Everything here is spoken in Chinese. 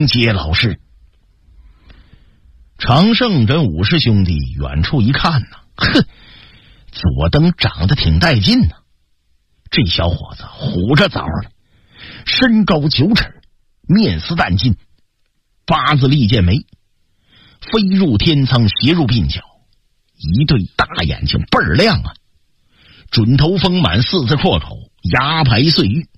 接老师。常胜这五师兄弟远处一看呢，哼，左登长得挺带劲呢。这小伙子虎着枣的，身高9尺，面似淡金，8字利剑眉，飞入天仓，斜入鬓角，一对大眼睛倍儿亮啊，准头丰满，4字阔口，牙白碎玉，